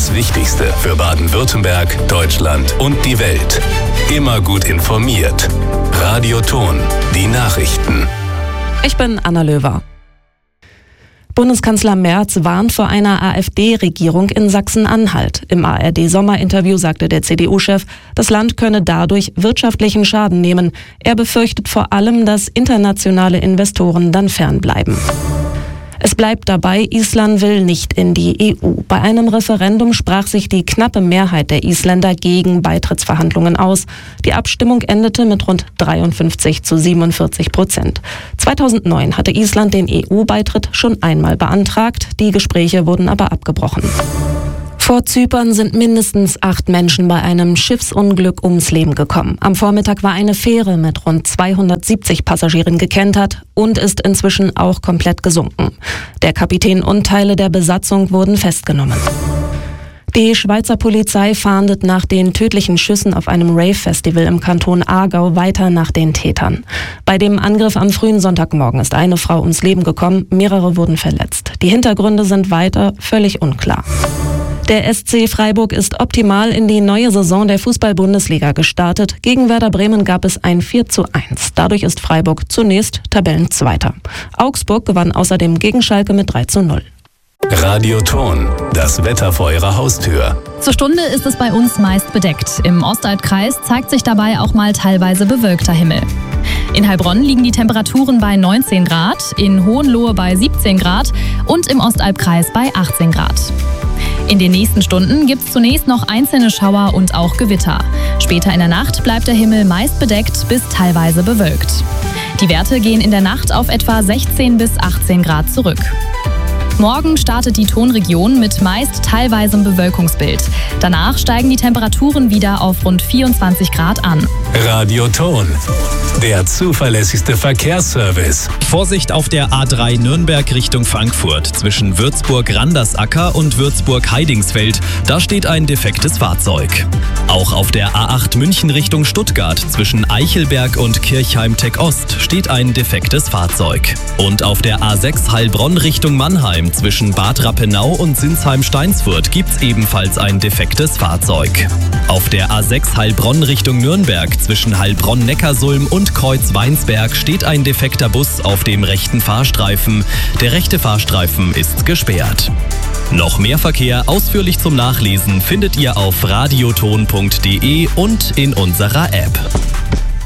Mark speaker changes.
Speaker 1: Das Wichtigste für Baden-Württemberg, Deutschland und die Welt. Immer gut informiert. Radio Thon, die Nachrichten.
Speaker 2: Ich bin Anna Löwer. Bundeskanzler Merz warnt vor einer AfD-Regierung in Sachsen-Anhalt. Im ARD-Sommerinterview sagte der CDU-Chef, das Land könne dadurch wirtschaftlichen Schaden nehmen. Er befürchtet vor allem, dass internationale Investoren dann fernbleiben. Es bleibt dabei, Island will nicht in die EU. Bei einem Referendum sprach sich die knappe Mehrheit der Isländer gegen Beitrittsverhandlungen aus. Die Abstimmung endete mit rund 53-47%. 2009 hatte Island den EU-Beitritt schon einmal beantragt. Die Gespräche wurden aber abgebrochen. Vor Zypern sind mindestens 8 Menschen bei einem Schiffsunglück ums Leben gekommen. Am Vormittag war eine Fähre mit rund 270 Passagieren gekentert und ist inzwischen auch komplett gesunken. Der Kapitän und Teile der Besatzung wurden festgenommen. Die Schweizer Polizei fahndet nach den tödlichen Schüssen auf einem Rave-Festival im Kanton Aargau weiter nach den Tätern. Bei dem Angriff am frühen Sonntagmorgen ist eine Frau ums Leben gekommen, mehrere wurden verletzt. Die Hintergründe sind weiter völlig unklar. Der SC Freiburg ist optimal in die neue Saison der Fußball-Bundesliga gestartet. Gegen Werder Bremen gab es ein 4:1. Dadurch ist Freiburg zunächst Tabellenzweiter. Augsburg gewann außerdem gegen Schalke mit 3:0.
Speaker 1: Radio Thon, das Wetter vor Ihrer Haustür.
Speaker 3: Zur Stunde ist es bei uns meist bedeckt. Im Ostalbkreis zeigt sich dabei auch mal teilweise bewölkter Himmel. In Heilbronn liegen die Temperaturen bei 19 Grad, in Hohenlohe bei 17 Grad und im Ostalbkreis bei 18 Grad. In den nächsten Stunden gibt es zunächst noch einzelne Schauer und auch Gewitter. Später in der Nacht bleibt der Himmel meist bedeckt bis teilweise bewölkt. Die Werte gehen in der Nacht auf etwa 16 bis 18 Grad zurück. Morgen startet die Thonregion mit meist teilweisem Bewölkungsbild. Danach steigen die Temperaturen wieder auf rund 24 Grad an.
Speaker 1: Radio Thon, der zuverlässigste Verkehrsservice.
Speaker 4: Vorsicht auf der A3 Nürnberg Richtung Frankfurt zwischen Würzburg-Randersacker und Würzburg-Heidingsfeld. Da steht ein defektes Fahrzeug. Auch auf der A8 München Richtung Stuttgart zwischen Eichelberg und Kirchheim-Tech Ost steht ein defektes Fahrzeug. Und auf der A6 Heilbronn Richtung Mannheim zwischen Bad Rappenau und Sinsheim-Steinsfurt gibt's ebenfalls ein defektes Fahrzeug. Auf der A6 Heilbronn Richtung Nürnberg zwischen Heilbronn-Neckarsulm und Kreuz-Weinsberg steht ein defekter Bus auf dem rechten Fahrstreifen. Der rechte Fahrstreifen ist gesperrt. Noch mehr Verkehr ausführlich zum Nachlesen findet ihr auf radiothon.de und in unserer App.